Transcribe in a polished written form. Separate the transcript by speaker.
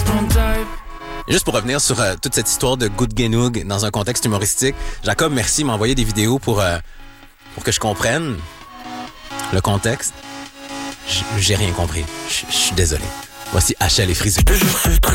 Speaker 1: Juste pour revenir sur toute cette histoire de Good Genoug dans un contexte humoristique, Jacob, merci, m'a envoyé des vidéos pour que je comprenne le contexte. J'ai rien compris. Je suis désolé. Voici HL et Frisbee.